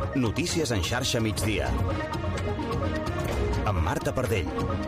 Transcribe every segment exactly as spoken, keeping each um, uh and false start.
Notícies en xarxa migdia. Amb Marta Pardell.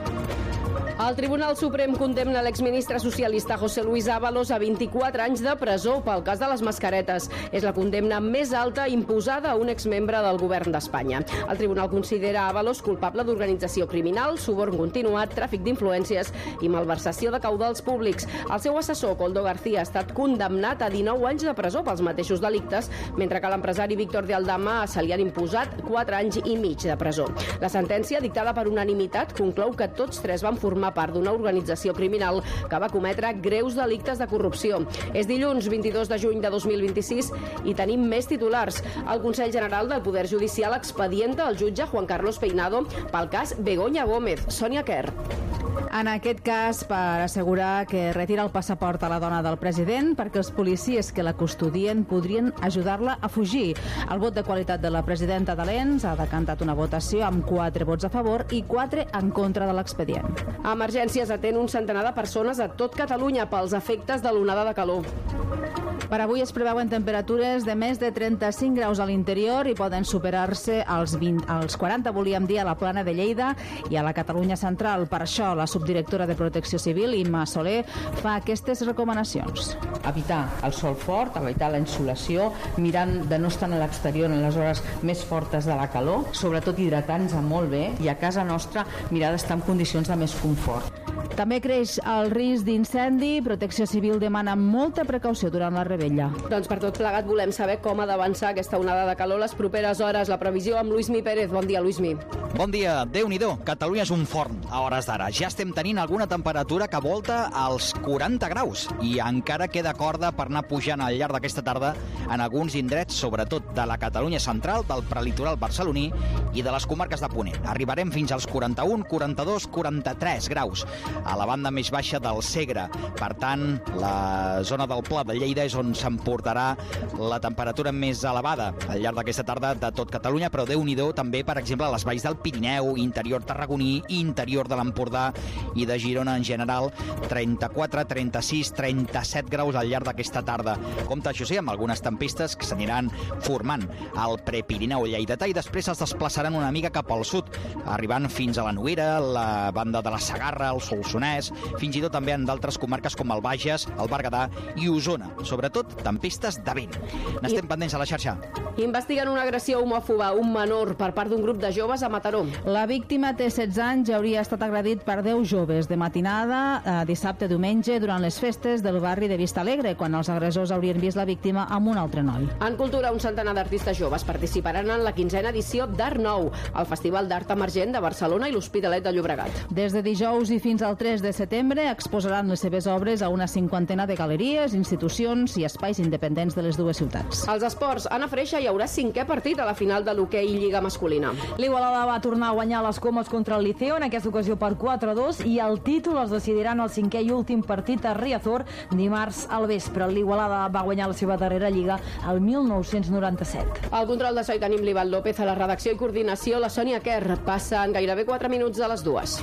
El Tribunal Suprem condemna l'exministre socialista José Luis Ábalos a vint-i-quatre anys de presó pel cas de les mascaretes. És la condemna més alta imposada a un exmembre del govern d'Espanya. El tribunal considera Ábalos culpable d'organització criminal, suborn continuat, tràfic d'influències i malversació de caudals públics. El seu assessor, Koldo García, ha estat condemnat a dinou anys de presó pels mateixos delictes, mentre que l'empresari Víctor de Aldama se li han imposat quatre anys i mig de presó. La sentència, dictada per unanimitat, conclou que tots tres van formar part d'una organització criminal que va cometre greus delictes de corrupció. És dilluns vint-i-dos de juny de dos mil vint-i-sis i tenim més titulars. El Consell General del Poder Judicial expedienta el jutge Juan Carlos Peinado pel cas Begoña Gómez. Sònia Quer. En aquest cas, per assegurar que retira el passaport a la dona del president perquè els policies que la custodien podrien ajudar-la a fugir. El vot de qualitat de la presidenta de l'E N S ha decantat una votació amb quatre vots a favor i quatre en contra de l'expedient. Emergències atén un centenar de persones a tot Catalunya pels efectes de l'onada de calor. Per avui es preveuen temperatures de més de trenta-cinc graus a l'interior i poden superar-se als, vint, als quaranta, volíem dir, a la Plana de Lleida i a la Catalunya central. Per això, la subdirectora de Protecció Civil, Imma Soler, fa aquestes recomanacions. Evitar el sol fort, evitar la insolació, mirant de no estar a l'exterior en les hores més fortes de la calor, sobretot hidratant-nos molt bé, i a casa nostra mirar d'estar en condicions de més confort. També creix el risc d'incendi. Protecció Civil demana molta precaució durant la rebella. Doncs per tot plegat volem saber com ha d'avançar aquesta onada de calor les properes hores. La previsió amb Luismi Pérez. Bon dia, Luismi. Bon dia. Déu-n'hi-do. Catalunya és un forn a hores d'ara. Ja estem tenint alguna temperatura que volta als quaranta graus i encara queda corda per anar pujant al llarg d'aquesta tarda en alguns indrets, sobretot de la Catalunya central, del prelitoral barceloní i de les comarques de Ponent. Arribarem fins als quaranta-un, quaranta-dos, quaranta-tres graus a la banda més baixa del Segre. Per tant, la zona del Pla de Lleida és on s'emportarà la temperatura més elevada al llarg d'aquesta tarda de tot Catalunya, però Déu-n'hi-do també, per exemple, a les valls del Pirineu, interior tarragoní, interior de l'Empordà i de Girona en general, trenta-quatre, trenta-sis, trenta-set graus al llarg d'aquesta tarda. Compte, això sí, amb algunes tempestes que s'aniran formant al prepirineu lleidatà i després es desplaçaran una mica cap al sud, arribant fins a la Noguera, la banda de la Segarra, el Solsonès, fins i tot també en d'altres comarques com el Bages, el Berguedà i Osona. Sobretot, tempestes de vent. N'estem I... pendents a la xarxa. Investiguen una agressió homòfoba a un menor per part d'un grup de joves a Mataró. La víctima té setze anys i hauria estat agredit per deu joves de matinada, eh, dissabte, diumenge, durant les festes del barri de Vista Alegre, quan els agressors haurien vist la víctima amb un altre noi. En cultura, un centenar d'artistes joves participaran en la quinzena edició d'Art Nou, el Festival d'Art Emergent de Barcelona i l'Hospitalet de Llobregat. Des de dijous i fins al tres de setembre exposaran les seves obres a una cinquantena de galeries, institucions i espais independents de les dues ciutats. Als esports, Anna Freixa hi haurà cinquè partit a la final de l'hoquei Lliga masculina. L'Igualada va tornar a guanyar les Comes contra el Liceo, en aquesta ocasió per quatre a dos, i el títol es decidiran al cinquè i últim partit a Riazor dimarts al vespre. L'Igualada va guanyar la seva darrera Lliga el mil nou-cents noranta-set. Al control de so hi tenim l'Ivan López, a la redacció i coordinació la Sònia Quer. Passen gairebé quatre minuts a les dues.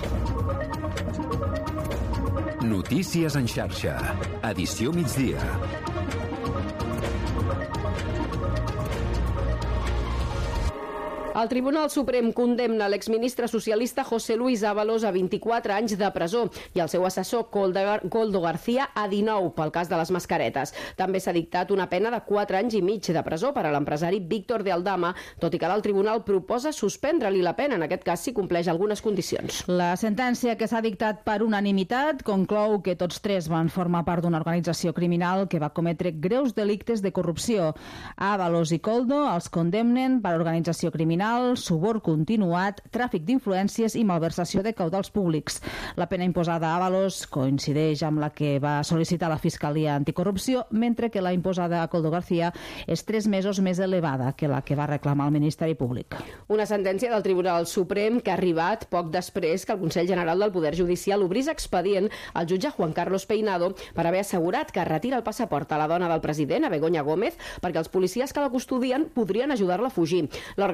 Notícies en xarxa. Edició migdia. El Tribunal Suprem condemna l'exministre socialista José Luis Ábalos a vint-i-quatre anys de presó i el seu assessor Koldo García a dinou pel cas de les mascaretes. També s'ha dictat una pena de quatre anys i mig de presó per a l'empresari Víctor de Aldama, tot i que el tribunal proposa suspendre-li la pena, en aquest cas si compleix algunes condicions. La sentència, que s'ha dictat per unanimitat, conclou que tots tres van formar part d'una organització criminal que va cometre greus delictes de corrupció. Ábalos i Koldo els condemnen per organització criminal, suborn continuat, tràfic d'influències i malversació de caudals públics. La pena imposada a Ábalos coincideix amb la que va sol·licitar la Fiscalia Anticorrupció, mentre que la imposada a Koldo García és tres mesos més elevada que la que va reclamar el Ministeri Públic. Una sentència del Tribunal Suprem que ha arribat poc després que el Consell General del Poder Judicial obrís expedient al jutge Juan Carlos Peinado per haver assegurat que retira el passaport a la dona del president, a Begoña Gómez, perquè els policies que la custodien podrien ajudar-la a fugir. L'òrgan ha reunit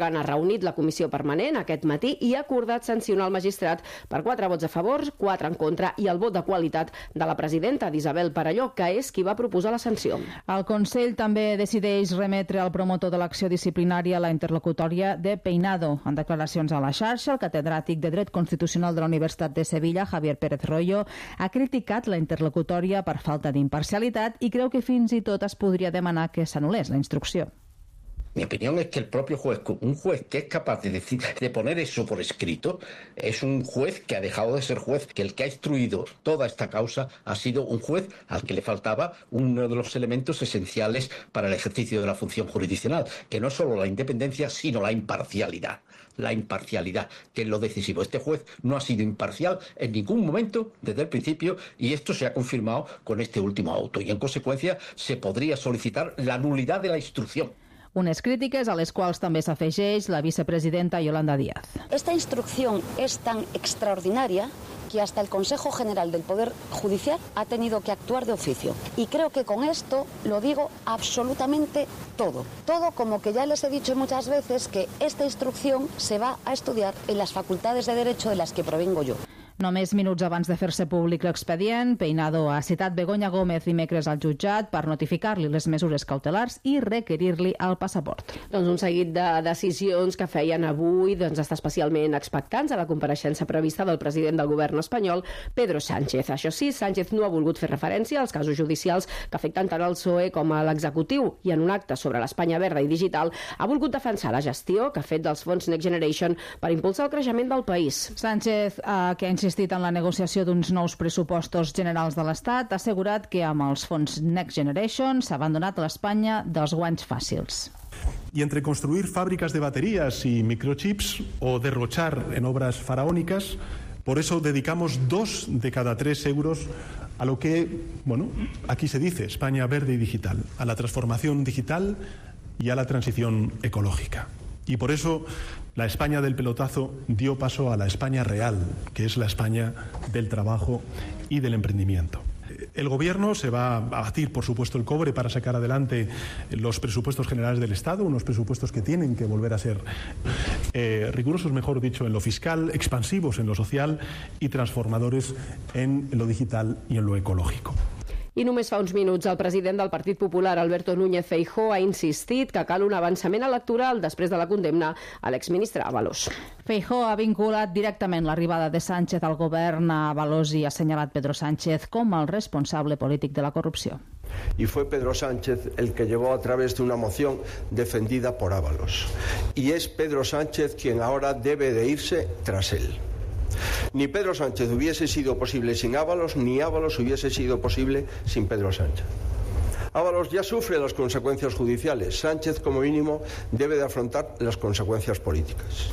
reunit la comissió permanent aquest matí i ha acordat sancionar el magistrat per quatre vots a favor, quatre en contra i el vot de qualitat de la presidenta d'Isabel Parelló, que és qui va proposar la sanció. El Consell també decideix remetre al promotor de l'acció disciplinària la interlocutòria de Peinado. En declaracions a la xarxa, el catedràtic de Dret Constitucional de la Universitat de Sevilla, Javier Pérez Royo, ha criticat la interlocutòria per falta d'imparcialitat i creu que fins i tot es podria demanar que s'anul·lés la instrucció. Mi opinión es que el propio juez, un juez que es capaz de decir, de poner eso por escrito, es un juez que ha dejado de ser juez, que el que ha instruido toda esta causa ha sido un juez al que le faltaba uno de los elementos esenciales para el ejercicio de la función jurisdiccional, que no es solo la independencia, sino la imparcialidad. La imparcialidad, que es lo decisivo. Este juez no ha sido imparcial en ningún momento desde el principio y esto se ha confirmado con este último auto y en consecuencia se podría solicitar la nulidad de la instrucción. Unes crítiques a les quals també s'afegeix la vicepresidenta Yolanda Díaz. Esta instrucción es tan extraordinaria que hasta el Consejo General del Poder Judicial ha tenido que actuar de oficio. Y creo que con esto lo digo absolutamente todo. Todo, como que ya les he dicho muchas veces, que esta instrucción se va a estudiar en las facultades de Derecho de las que provengo yo. Només minuts abans de fer-se públic l'expedient, Peinado ha citat Begoña Gómez dimecres al jutjat per notificar-li les mesures cautelars i requerir-li el passaport. Doncs un seguit de decisions que feien avui doncs, estar especialment expectants a la compareixença prevista del president del govern espanyol, Pedro Sánchez. Això sí, Sánchez no ha volgut fer referència als casos judicials que afecten tant el P S O E com a l'executiu i en un acte sobre l'Espanya verda i digital ha volgut defensar la gestió que ha fet dels fons Next Generation per impulsar el creixement del país. Sánchez, eh, que ha insistit en la negociació d'uns nous pressupostos generals de l'Estat, ha assegurat que amb els fons Next Generation s'ha abandonat l'Espanya dels guanys fàcils. Y entre construir fábricas de baterías y microchips o derrochar en obras faraónicas, por eso dedicamos dos de cada tres euros a lo que, bueno, aquí se dice España verde y digital, a la transformación digital y a la transición ecológica. Y por eso la España del pelotazo dio paso a la España real, que es la España del trabajo y del emprendimiento. El Gobierno se va a batir, por supuesto, el cobre para sacar adelante los presupuestos generales del Estado, unos presupuestos que tienen que volver a ser eh, rigurosos, mejor dicho, en lo fiscal, expansivos en lo social y transformadores en lo digital y en lo ecológico. I només fa uns minuts el president del Partit Popular, Alberto Núñez Feijóo, ha insistit que cal un avançament electoral després de la condemna a l'exministre Ábalos. Feijóo ha vinculat directament l'arribada de Sánchez al govern a Ábalos i ha assenyalat Pedro Sánchez com el responsable polític de la corrupció. Y fue Pedro Sánchez el que llegó a través de una moción defendida por Ábalos. Y es Pedro Sánchez quien ahora debe de irse tras él. Ni Pedro Sánchez hubiese sido posible sin Ábalos, ni Ábalos hubiese sido posible sin Pedro Sánchez. Ábalos ya sufre las consecuencias judiciales. Sánchez, como mínimo, debe de afrontar las consecuencias políticas.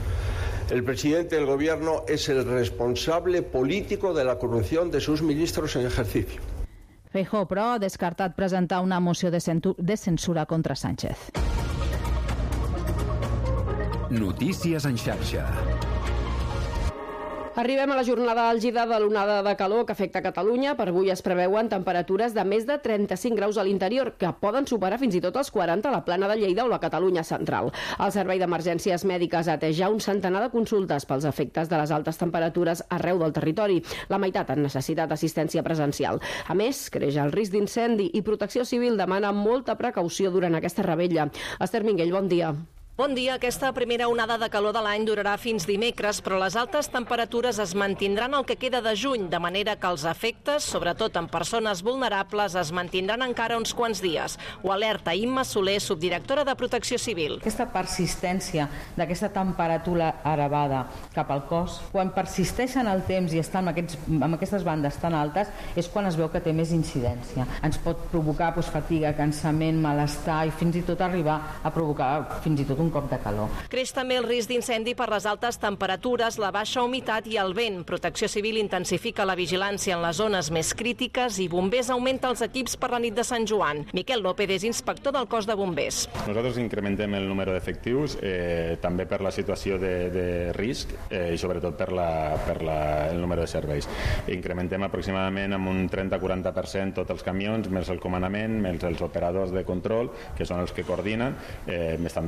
El presidente del Gobierno es el responsable político de la corrupción de sus ministros en ejercicio. Feijóo, però, ha descartat presentar una moció de censura contra Sánchez. Notícies en xarxa. Arribem a la jornada àlgida de l'onada de calor que afecta Catalunya. Per avui es preveuen temperatures de més de trenta-cinc graus a l'interior, que poden superar fins i tot els quaranta a la Plana de Lleida o la Catalunya central. El Servei d'Emergències Mèdiques ha atès ja un centenar de consultes pels efectes de les altes temperatures arreu del territori. La meitat han necessitat assistència presencial. A més, creix el risc d'incendi i Protecció Civil demana molta precaució durant aquesta revetlla. Esther Minguell, bon dia. Bon dia. Aquesta primera onada de calor de l'any durarà fins dimecres, però les altes temperatures es mantindran el que queda de juny, de manera que els efectes, sobretot en persones vulnerables, es mantindran encara uns quants dies. Ho alerta Imma Soler, subdirectora de Protecció Civil. Aquesta persistència d'aquesta temperatura elevada cap al cos, quan persisteix en el temps i està en, aquests, en aquestes bandes tan altes, és quan es veu que té més incidència. Ens pot provocar doncs, fatiga, cansament, malestar i fins i tot arribar a provocar fins i tot un cop de calor. Creix també el risc d'incendi per les altes temperatures, la baixa humitat i el vent. Protecció Civil intensifica la vigilància en les zones més crítiques i Bombers augmenta els equips per la nit de Sant Joan. Miquel López és inspector del cos de bombers. Nosaltres incrementem el número d'efectius eh, també per la situació de, de risc eh, i sobretot per, la, per la, el número de serveis. Incrementem aproximadament amb un trenta a quaranta per cent tots els camions, més el comandament, més els operadors de control, que són els que coordinen, eh, més també tot el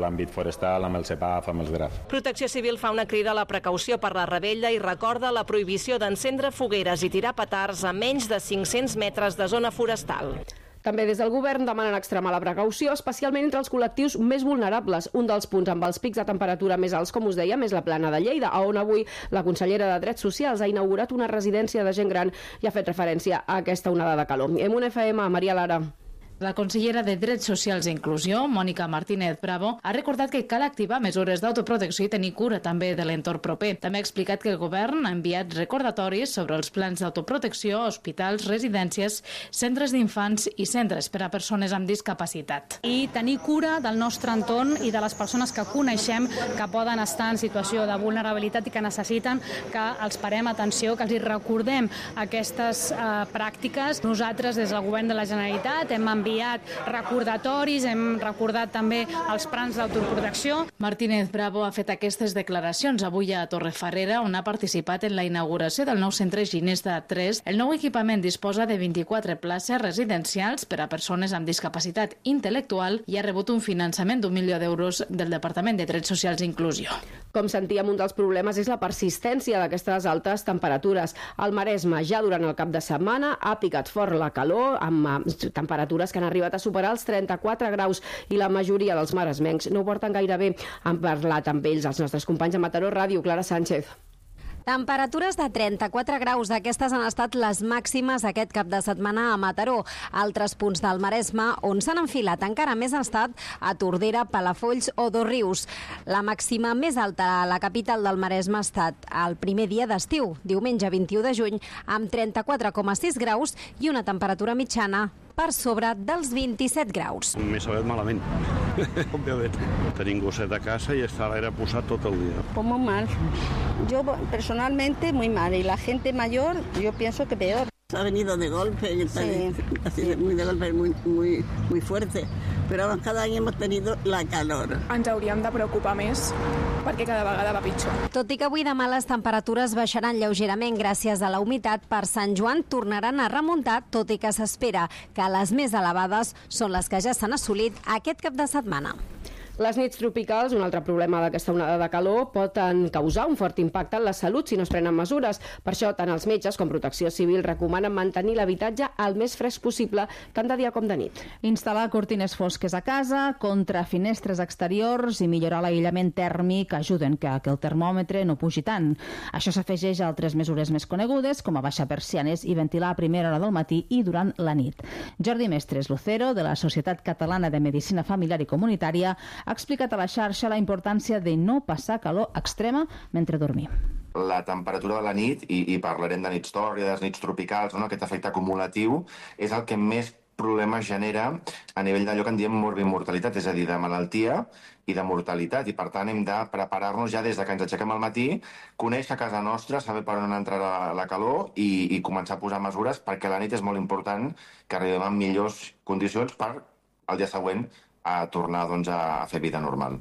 l'àmbit forestal, amb el CEPAF, amb els GRAF. Protecció Civil fa una crida a la precaució per la revetlla i recorda la prohibició d'encendre fogueres i tirar petards a menys de cinc-cents metres de zona forestal. També des del govern demanen extremar la precaució, especialment entre els col·lectius més vulnerables. Un dels punts amb els pics de temperatura més alts, com us dèiem, és la Plana de Lleida, on avui la consellera de Drets Socials ha inaugurat una residència de gent gran i ha fet referència a aquesta onada de calor. En un F M, Maria Lara. La consellera de Drets Socials i Inclusió, Mònica Martínez Bravo, ha recordat que cal activar mesures d'autoprotecció i tenir cura també de l'entorn proper. També ha explicat que el govern ha enviat recordatoris sobre els plans d'autoprotecció a hospitals, residències, centres d'infants i centres per a persones amb discapacitat. I tenir cura del nostre entorn i de les persones que coneixem que poden estar en situació de vulnerabilitat i que necessiten que els parem atenció, que els recordem aquestes eh, pràctiques. Nosaltres, des del govern de la Generalitat, hem enviat enviat recordatoris, hem recordat també els plans d'autoprotecció. Martínez Bravo ha fet aquestes declaracions avui a Torrefarrera, on ha participat en la inauguració del nou centre Ginesta tres. El nou equipament disposa de vint-i-quatre places residencials per a persones amb discapacitat intel·lectual i ha rebut un finançament d'un milió d'euros del Departament de Drets Socials i Inclusió. Com sentíem, un dels problemes és la persistència d'aquestes altes temperatures. Al Maresme, ja durant el cap de setmana, ha picat fort la calor, amb temperatures que han arribat a superar els trenta-quatre graus, i la majoria dels maresmencs no ho porten gaire bé. Han parlat amb ells els nostres companys de Mataró Ràdio, Clara Sánchez. Temperatures de trenta-quatre graus. Aquestes han estat les màximes aquest cap de setmana a Mataró. Altres punts del Maresme on s'han enfilat encara més han estat a Tordera, Palafolls o Dosrius. La màxima més alta a la capital del Maresme ha estat el primer dia d'estiu, diumenge vint-i-u de juny, amb trenta-quatre coma sis graus i una temperatura mitjana per sobre dels vint-i-set graus. M'he sabut malament, òbviament. Tenim gosset a casa i està l'aire posat tot el dia. Pues muy mal. Yo personalmente muy mal, y la gente mayor yo pienso que peor. Ha venido de golpe, sí, así sí. Muy de golpe, muy, muy, muy fuerte. Però cada any hem tenido la calor. Ens hauríem de preocupar més perquè cada vegada va pitjor. Tot i que avui demà les temperatures baixaran lleugerament gràcies a la humitat, per Sant Joan tornaran a remuntar, tot i que s'espera que les més elevades són les que ja s'han assolit aquest cap de setmana. Les nits tropicals, un altre problema d'aquesta onada de calor, poden causar un fort impacte en la salut si no es prenen mesures. Per això, tant els metges com Protecció Civil recomanen mantenir l'habitatge el més fresc possible, tant de dia com de nit. Instal·lar cortines fosques a casa, contra finestres exteriors i millorar l'aïllament tèrmic ajuden que, que el termòmetre no pugi tant. Això s'afegeix a altres mesures més conegudes, com abaixar persianes i ventilar a primera hora del matí i durant la nit. Jordi Mestres Lucero, de la Societat Catalana de Medicina Familiar i Comunitària, ha explicat a la xarxa la importància de no passar calor extrema mentre dormim. La temperatura de la nit, i, i parlarem de nits tòrrides, nits tropicals, no? Aquest efecte acumulatiu, és el que més problemes genera a nivell d'allò que en diem morbimortalitat, és a dir, de malaltia i de mortalitat, i per tant hem de preparar-nos ja des de que ens aixequem al matí, conèixer casa nostra, saber per on entrar la, la calor i, i començar a posar mesures, perquè la nit és molt important que arribem en millors condicions per al dia següent a tornar doncs, a fer vida normal.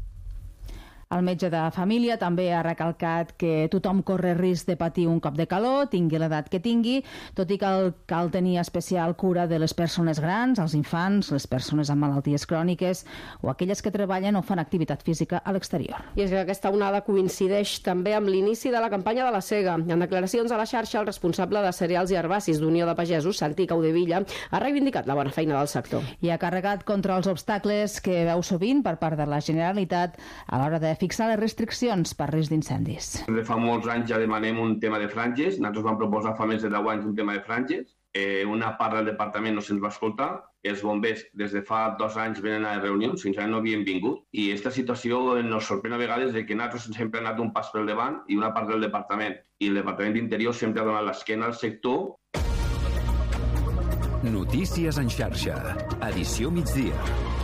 El metge de família també ha recalcat que tothom corre risc de patir un cop de calor, tingui l'edat que tingui, tot i que cal, cal tenir especial cura de les persones grans, els infants, les persones amb malalties cròniques o aquelles que treballen o fan activitat física a l'exterior. I és que aquesta onada coincideix també amb l'inici de la campanya de la sega. En declaracions a la xarxa, el responsable de cereals i herbacis d'Unió de Pagesos, Santi Caudevilla, ha reivindicat la bona feina del sector. I ha carregat contra els obstacles que veu sovint per part de la Generalitat a l'hora de fixar les restriccions per risc d'incendis. De fa molts anys ja demanem un tema de franges. Nosaltres vam proposar fa més de deu anys un tema de franges. Eh, una part del departament no se'ns va escoltar. Els bombers des de fa dos anys venen a les reunions, fins ara no havien vingut. I aquesta situació ens sorprèn a vegades de que nosaltres sempre hem anat un pas pel davant i una part del departament. I el Departament d'Interior sempre ha donat l'esquena al sector. Notícies en xarxa. Edició migdia.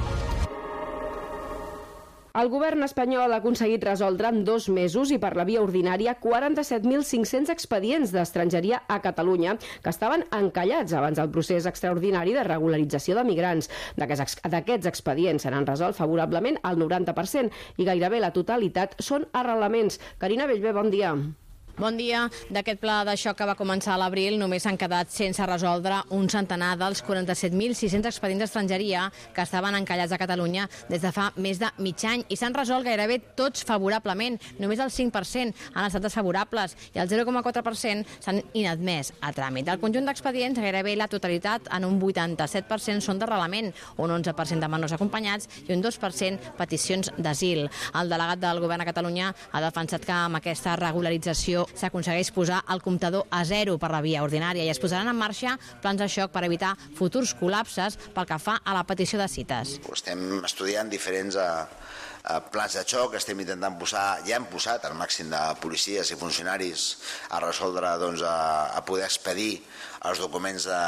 El govern espanyol ha aconseguit resoldre en dos mesos i per la via ordinària quaranta-set mil cinc-cents expedients d'estrangeria a Catalunya que estaven encallats abans del procés extraordinari de regularització de migrants. D'aquests expedients se n'han resolt favorablement el noranta per cent i gairebé la totalitat són arrelaments. Carina Bellver, bon dia. Bon dia. D'aquest pla de xoc que va començar a l'abril només s'han quedat sense resoldre un centenar dels quaranta-set mil sis-cents expedients d'estrangeria que estaven encallats a Catalunya des de fa més de mig any i s'han resolt gairebé tots favorablement. Només el cinc per cent han estat desfavorables i el zero coma quatre per cent s'han inadmès a tràmit. Del conjunt d'expedients, gairebé la totalitat, en un vuitanta-set per cent són d'arrelament, un onze per cent de menors acompanyats i un dos per cent peticions d'asil. El delegat del Govern a Catalunya ha defensat que amb aquesta regularització s'aconsegueix posar el comptador a zero per la via ordinària i es posaran en marxa plans de xoc per evitar futurs col·lapses pel que fa a la petició de cites. Estem estudiant diferents plans de xoc, estem intentant posar, ja hem posat el màxim de policies i funcionaris a resoldre, doncs, a, a poder expedir els documents de,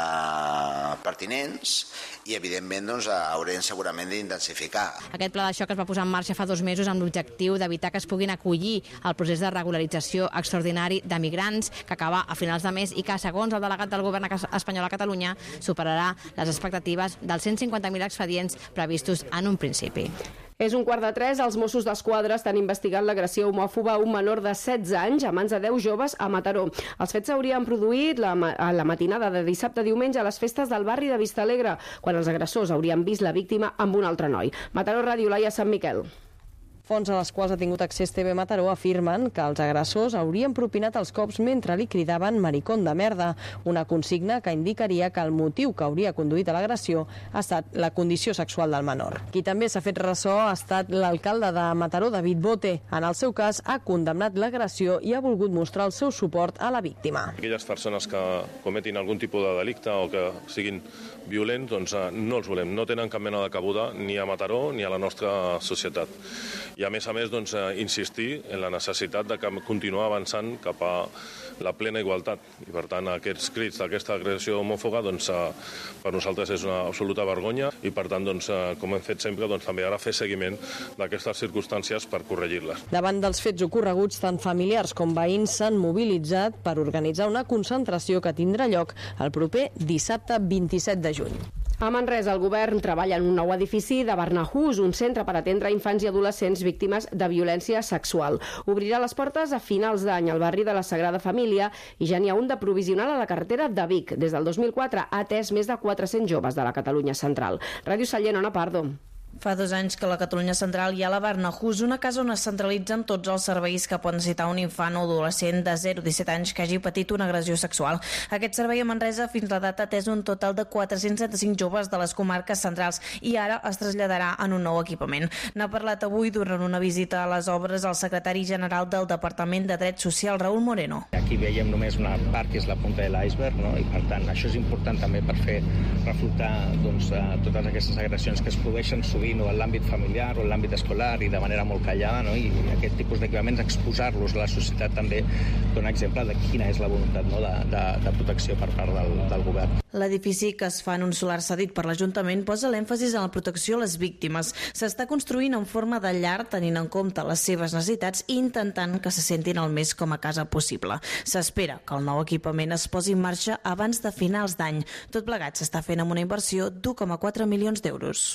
pertinents i, evidentment, doncs, haurem segurament d'intensificar. Aquest pla de xoc es va posar en marxa fa dos mesos amb l'objectiu d'evitar que es puguin acollir al procés de regularització extraordinari de migrants que acaba a finals de mes i que, segons el delegat del govern espanyol a Catalunya, superarà les expectatives dels cent cinquanta mil expedients previstos en un principi. És un quart de tres, els Mossos d'Esquadra estan investigant l'agressió homòfoba a un menor de setze anys a mans de deu joves a Mataró. Els fets s'haurien produït la, a la matinada de dissabte a diumenge a les festes del barri de Vistalegre, quan els agressors haurien vist la víctima amb un altre noi. Mataró, Ràdio Laia, Sant Miquel. Fonts a les quals ha tingut accés T V Mataró afirmen que els agressors haurien propinat els cops mentre li cridaven maricón de merda, una consigna que indicaria que el motiu que hauria conduït a l'agressió ha estat la condició sexual del menor. Qui també s'ha fet ressò ha estat l'alcalde de Mataró, David Bote. En el seu cas, ha condemnat l'agressió i ha volgut mostrar el seu suport a la víctima. Aquelles persones que cometin algun tipus de delicte o que siguin violents, doncs no els volem. No tenen cap mena de cabuda ni a Mataró ni a la nostra societat. I, a més a més, doncs, insistir en la necessitat de continuar avançant cap a la plena igualtat. I, per tant, aquests crits d'aquesta agressió homòfoba, doncs, per nosaltres és una absoluta vergonya i, per tant, doncs, com hem fet sempre, doncs, també ara fer seguiment d'aquestes circumstàncies per corregir-les. Davant dels fets ocorreguts, tant familiars com veïns s'han mobilitzat per organitzar una concentració que tindrà lloc el proper dissabte vint-i-set de juny. A Manresa, el govern treballa en un nou edifici de Barnahus, un centre per atendre infants i adolescents víctimes de violència sexual. Obrirà les portes a finals d'any al barri de la Sagrada Família i ja n'hi ha un de provisional a la carretera de Vic. Des del dos mil quatre ha atès més de quatre-cents joves de la Catalunya Central. Ràdio Sallent, Ona Pardo. Fa dos anys que a la Catalunya Central hi ha la Barnahus, una casa on es centralitzen tots els serveis que pot necessitar un infant o adolescent de zero a disset anys que hagi patit una agressió sexual. Aquest servei a Manresa fins la data ha atès un total de quatre-cents setanta-cinc joves de les comarques centrals i ara es traslladarà en un nou equipament. N'ha parlat avui durant una visita a les obres el secretari general del Departament de Drets Socials, Raúl Moreno. Aquí veiem només una part que és la punta de l'iceberg, no? I per tant això és important també per fer reflotar, doncs, totes aquestes agressions que es produeixen sovint o en l'àmbit familiar o en l'àmbit escolar i de manera molt callada, no? I aquest tipus d'equipaments, exposar-los a la societat també dona exemple de quina és la voluntat, no? de, de, de protecció per part del, del govern. L'edifici, que es fa en un solar cedit per l'Ajuntament, posa l'èmfasis en la protecció a les víctimes. S'està construint en forma de llar tenint en compte les seves necessitats i intentant que se sentin el més com a casa possible. S'espera que el nou equipament es posi en marxa abans de finals d'any. Tot plegat s'està fent amb una inversió d'u coma quatre milions d'euros.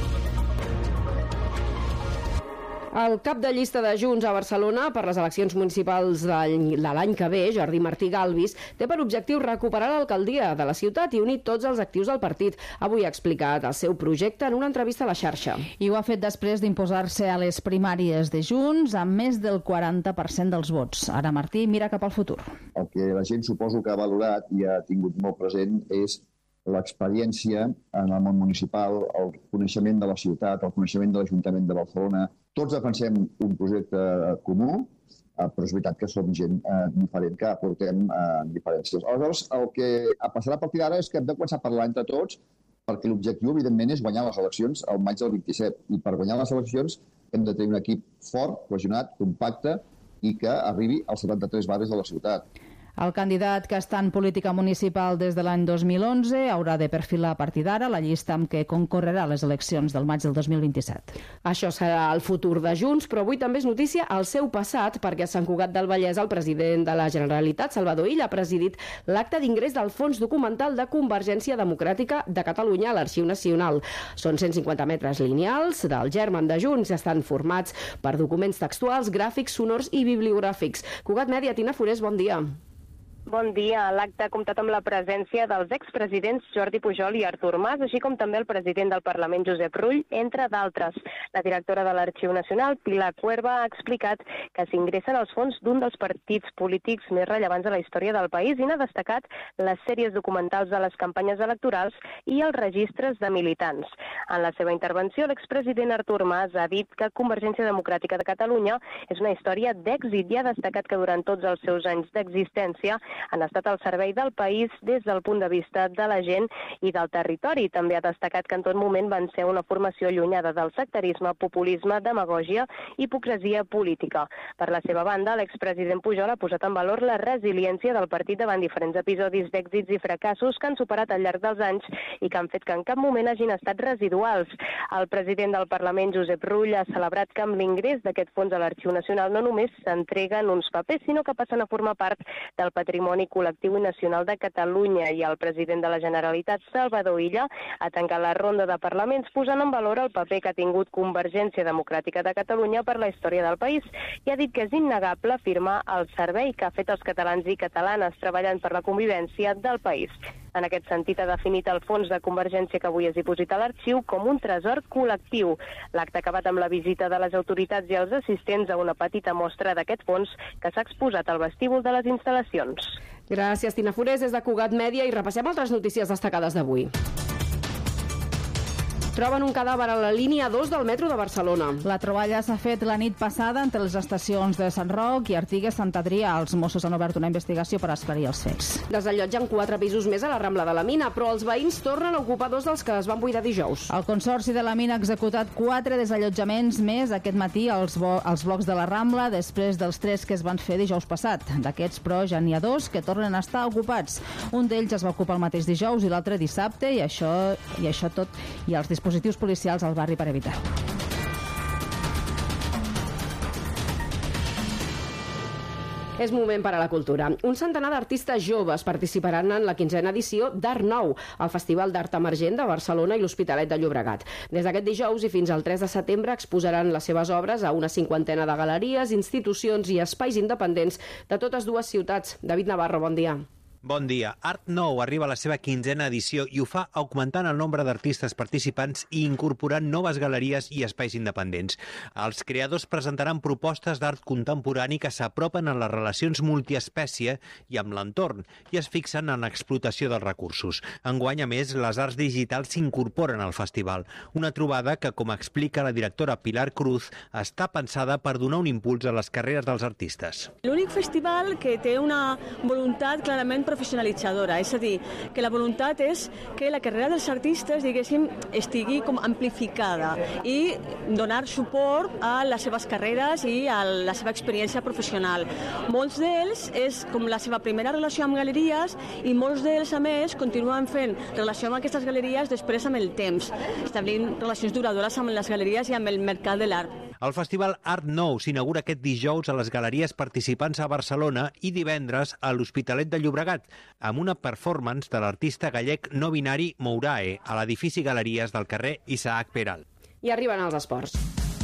El cap de llista de Junts a Barcelona per les eleccions municipals de l'any que ve, Jordi Martí Galvis, té per objectiu recuperar l'alcaldia de la ciutat i unir tots els actius del partit. Avui ha explicat el seu projecte en una entrevista a la xarxa. I ho ha fet després d'imposar-se a les primàries de Junts amb més del quaranta per cent dels vots. Ara Martí mira cap al futur. El que la gent suposo que ha valorat i ha tingut molt present és l'experiència en el món municipal, el coneixement de la ciutat, el coneixement de l'Ajuntament de Barcelona. Tots defensem un projecte comú, però és veritat que som gent diferent, que aportem diferències. Aleshores, el que passarà a partir d'ara és que hem de començar a parlar entre tots, perquè l'objectiu, evidentment, és guanyar les eleccions al maig del vint-i-set. I per guanyar les eleccions hem de tenir un equip fort, cohesionat, compacte i que arribi als setanta-tres barris de la ciutat. El candidat que està en política municipal des de l'any dos mil onze haurà de perfilar a partir d'ara la llista amb què concorrerà a les eleccions del maig del dos mil vint-i-set. Això serà el futur de Junts, però avui també és notícia el seu passat, perquè a Sant Cugat del Vallès el president de la Generalitat, Salvador Illa, ha presidit l'acte d'ingrés del Fons Documental de Convergència Democràtica de Catalunya a l'Arxiu Nacional. Són cent cinquanta metres lineals del germen de Junts, estan formats per documents textuals, gràfics, sonors i bibliogràfics. Cugat Mèdia, Tina Forés, bon dia. Bon dia. L'acte ha comptat amb la presència dels expresidents Jordi Pujol i Artur Mas, així com també el president del Parlament, Josep Rull, entre d'altres. La directora de l'Arxiu Nacional, Pilar Cuerva, ha explicat que s'ingressen els fons d'un dels partits polítics més rellevants de la història del país i n'ha destacat les sèries documentals de les campanyes electorals i els registres de militants. En la seva intervenció, l'expresident Artur Mas ha dit que Convergència Democràtica de Catalunya és una història d'èxit i ha destacat que durant tots els seus anys d'existència han estat al servei del país des del punt de vista de la gent i del territori. També ha destacat que en tot moment van ser una formació allunyada del sectarisme, populisme, demagògia i hipocresia política. Per la seva banda, l'expresident Pujol ha posat en valor la resiliència del partit davant diferents episodis d'èxits i fracassos que han superat al llarg dels anys i que han fet que en cap moment hagin estat residuals. El president del Parlament, Josep Rull, ha celebrat que amb l'ingrés d'aquest fons a l'Arxiu Nacional no només s'entreguen uns papers, sinó que passen a formar part del patrimoni col·lectiu i nacional de Catalunya, i el president de la Generalitat, Salvador Illa, ha tancat la ronda de parlaments posant en valor el paper que ha tingut Convergència Democràtica de Catalunya per la història del país i ha dit que és innegable afirmar el servei que ha fet els catalans i catalanes treballant per la convivència del país. En aquest sentit, ha definit el fons de Convergència que avui es diposita a l'arxiu com un tresor col·lectiu. L'acte ha acabat amb la visita de les autoritats i els assistents a una petita mostra d'aquest fons que s'ha exposat al vestíbul de les instal·lacions. Gràcies, Tina Forés, des de Cugat Mèdia, i repassem altres notícies destacades d'avui. Troben un cadàver a la línia dos del metro de Barcelona. La troballa s'ha fet la nit passada entre les estacions de Sant Roc i Artigues-Sant Adrià. Els Mossos han obert una investigació per esclarir els fets. Desallotgen quatre pisos més a la Rambla de la Mina, però els veïns tornen a ocupar dos dels que es van buidar dijous. El Consorci de la Mina ha executat quatre desallotjaments més aquest matí als, als blocs de la Rambla, després dels tres que es van fer dijous passat. D'aquests, però, ja n'hi ha dos que tornen a estar ocupats. Un d'ells es va ocupar el mateix dijous i l'altre dissabte, i això, i això tot, i els dispositius dispositius policials al barri per evitar-ho. És moment per a la cultura. Un centenar d'artistes joves participaran en la quinzena edició d'Art Nou, el Festival d'Art Emergent de Barcelona i l'Hospitalet de Llobregat. Des d'aquest dijous i fins al tres de setembre exposaran les seves obres a una cinquantena de galeries, institucions i espais independents de totes dues ciutats. David Navarro, bon dia. Bon dia. Art Nou arriba a la seva quinzena edició i ho fa augmentant el nombre d'artistes participants i incorporant noves galeries i espais independents. Els creadors presentaran propostes d'art contemporani que s'apropen a les relacions multiespècie i amb l'entorn i es fixen en l'explotació dels recursos. Enguany, a més, les arts digitals s'incorporen al festival. Una trobada que, com explica la directora Pilar Cruz, està pensada per donar un impuls a les carreres dels artistes. L'únic festival que té una voluntat clarament professionalitzadora, és a dir, que la voluntat és que la carrera dels artistes, diguéssim, estigui com amplificada i donar suport a les seves carreres i a la seva experiència professional. Molts d'ells és com la seva primera relació amb galeries i molts d'ells, a més, continuen fent relació amb aquestes galeries després amb el temps, establint relacions duradores amb les galeries i amb el mercat de l'art. El festival Art Nou s'inaugura aquest dijous a les galeries participants a Barcelona i divendres a l'Hospitalet de Llobregat, amb una performance de l'artista gallec no binari Mourae a l'edifici Galeries del carrer Isaac Peral. I arriben els esports,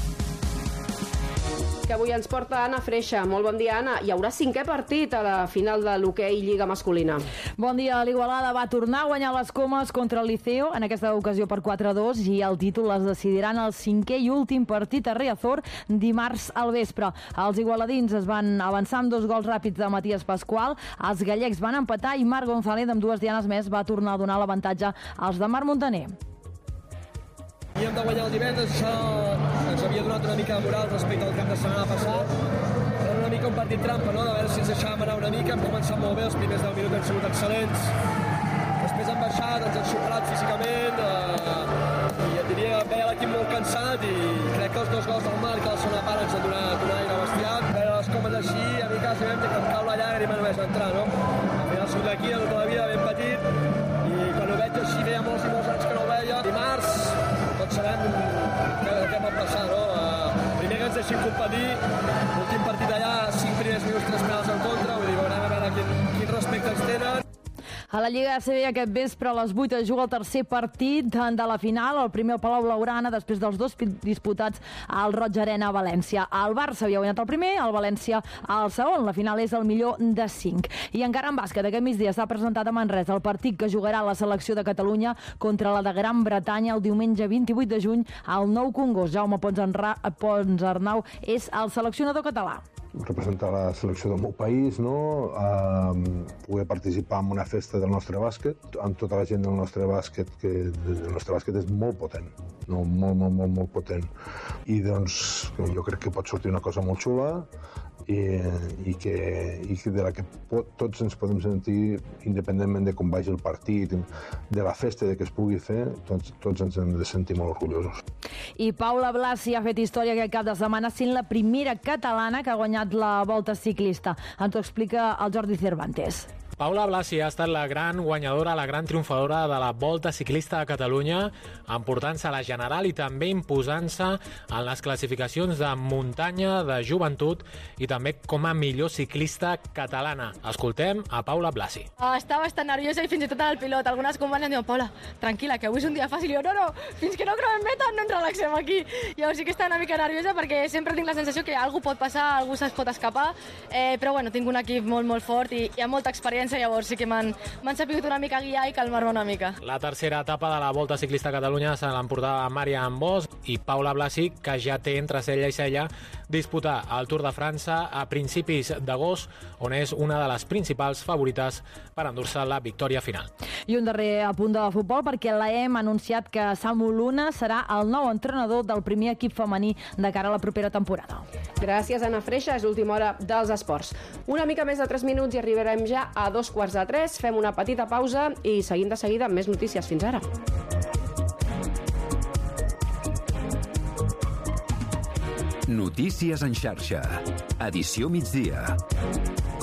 que avui ens porta Anna Freixa. Molt bon dia, Anna. Hi haurà cinquè partit a la final de l'hoquei Lliga Masculina. Bon dia. L'Igualada va tornar a guanyar les Comes contra el Liceo, en aquesta ocasió per quatre a dos, i el títol es decidiran el cinquè i últim partit a Riazor dimarts al vespre. Els igualadins es van avançar amb dos gols ràpids de Matías Pascual, els gallecs van empatar i Marc González, amb dues dianes més, va tornar a donar l'avantatge als de Marc Montaner. I hem de guanyar el divendres, això ens havia donat una mica de moral respecte al cap de setmana passat. Era una mica un partit trampa, no? De veure si ens deixàvem anar una mica. Hem començat molt bé, els primers deu minuts han sigut excel·lents. Després han baixat, ens han superat físicament, eh, i et diria que veia l'equip molt cansat i crec que els dos gols del Marc a la segona part ens han donat un aire bestial. Veure les Comes així, a mi quasi vam que em cau la llagra i me només entrar, no? Al final soc d'aquí, de tota la vida, ben petit, i quan ho veig així feia molts i molts anys que no ho veia. Dimarts, tots sabem què, què pot passar, no? Uh, primer que ens deixin competir, l'últim partit allà, cinc primers minuts, tres penals en contra, vull dir, veurem a veure quin, quin respecte ens tenen. A la Lliga A C B aquest vespre a les vuit es juga el tercer partit de la final, el primer al Palau Blaugrana, després dels dos disputats al Roig Arena a València. El Barça havia guanyat el primer, el València el segon. La final és el millor de cinc. I encara en bàsquet, aquest migdia s'ha presentat a Manresa el partit que jugarà la selecció de Catalunya contra la de Gran Bretanya el diumenge vint-i-vuit de juny al Nou Congost. Jaume Pons, Enra... Pons Arnau és el seleccionador català. Representar la selecció del meu país, no? Uh, poder participar en una festa del nostre bàsquet, amb tota la gent del nostre bàsquet, que el nostre bàsquet és molt potent, no? molt, molt, molt, molt potent. I doncs jo crec que pot sortir una cosa molt xula i, i, que, i que de la que pot, tots ens podem sentir, independentment de com vagi el partit, de la festa, de què es pugui fer, tots, tots ens hem de sentir molt orgullosos. I Paula Blasi ha fet història aquest cap de setmana sent la primera catalana que ha guanyat la Volta Ciclista. Ens ho explica el Jordi Cervantes. Paula Blasi ha estat la gran guanyadora, la gran triomfadora de la Volta Ciclista de Catalunya, emportant-se a la general i també imposant-se en les classificacions de muntanya, de joventut i també com a millor ciclista catalana. Escoltem a Paula Blasi. Està bastant nerviosa i fins i tot el pilot. Algunes companyes em diuen, Paula, tranquil·la, que avui és un dia fàcil. I jo, no, no, fins que no creuem meta no ens relaxem aquí. Llavors sí que està una mica nerviosa perquè sempre tinc la sensació que algú pot passar, algú se'ls pot escapar, eh, però bueno, tinc un equip molt, molt fort i hi ha molta experiència. Llavors sí que m'han sapigut una mica guiar i calmar-me una mica. La tercera etapa de la Volta Ciclista a Catalunya se l'emportava Marian Bosch i Paula Blasi, que ja té entre cella i cella disputar el Tour de França a principis d'agost, on és una de les principals favorites per endur-se la victòria final. I un darrer apunt de futbol, perquè l'A E M ha anunciat que Samu Luna serà el nou entrenador del primer equip femení de cara a la propera temporada. Gràcies, Anna Freixa. És l'última hora dels esports. Una mica més de tres minuts i arribarem ja a dos quarts de tres. Fem una petita pausa i seguim de seguida amb més notícies. Fins ara. Notícies en xarxa. Edició migdia.